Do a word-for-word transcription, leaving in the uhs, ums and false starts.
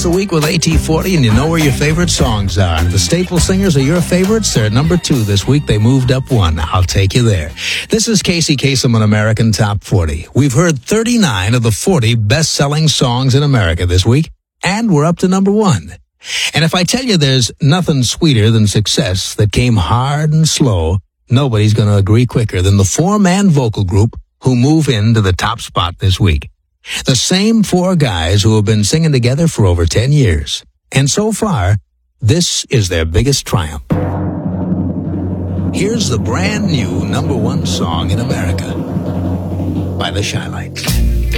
once a week with A T forty, and you know where your favorite songs are. The Staple Singers are your favorites. They're at number two this week. They moved up one. I'll take you there. This is Casey Kasem on American Top forty. We've heard thirty-nine of the forty best-selling songs in America this week, and we're up to number one. And if I tell you there's nothing sweeter than success that came hard and slow, nobody's going to agree quicker than the four-man vocal group who move into the top spot this week. The same four guys who have been singing together for over ten years. And so far, this is their biggest triumph. Here's the brand new number one song in America by the Shy Lights.